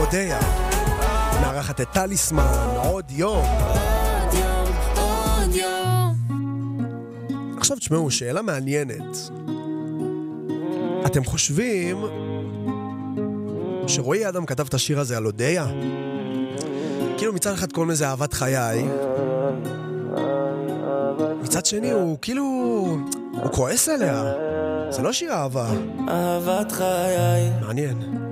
אודיה, מארחת את טליסמן, עוד יום. עכשיו תשמעו, שאלה מעניינת. אתם חושבים שרועי אדם כתב את השיר הזה על אודיה? כאילו מצד אחד קוראים לזה אהבת חיי, מצד שני הוא כאילו, הוא כועס עליה. זה לא שיר אהבה. אהבת חיי. מעניין.